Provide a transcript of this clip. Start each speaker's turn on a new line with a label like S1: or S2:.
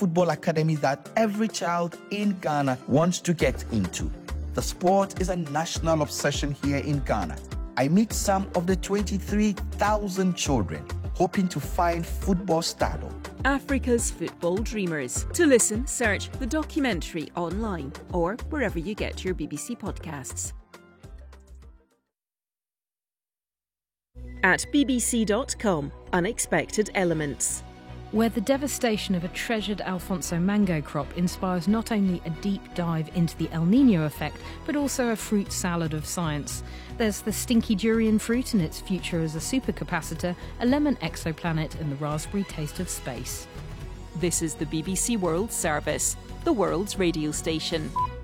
S1: football academy that every child in Ghana wants to get into. The sport is a national obsession here in Ghana. I meet some of the 23,000 children hoping to find football stardom.
S2: Africa's Football Dreamers. To listen, search the documentary online or wherever you get your BBC podcasts. At bbc.com, Unexpected Elements.
S3: Where the devastation of a treasured Alfonso mango crop inspires not only a deep dive into the El Niño effect, but also a fruit salad of science. There's the stinky durian fruit and its future as a supercapacitor, a lemon exoplanet and the raspberry taste of space.
S2: This is the BBC World Service, the world's radio station.